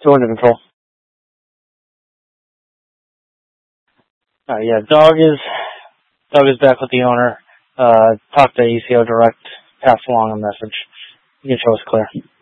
Go into control. Yeah, dog is back with the owner. Talk to ACO direct, pass along a message. You can show us clear.